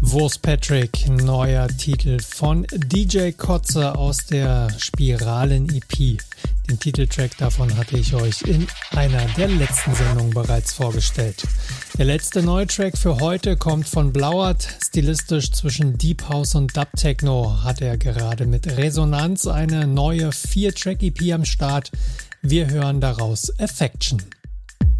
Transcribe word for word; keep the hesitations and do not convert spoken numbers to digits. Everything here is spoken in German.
Wurst Patrick, neuer Titel von D J Kotze aus der Spiralen-E P. Den Titeltrack davon hatte ich euch in einer der letzten Sendungen bereits vorgestellt. Der letzte neue Track für heute kommt von Blauert. Stilistisch zwischen Deep House und Dub Techno hat er gerade mit Resonanz eine neue vier Track-E P am Start. Wir hören daraus Affection.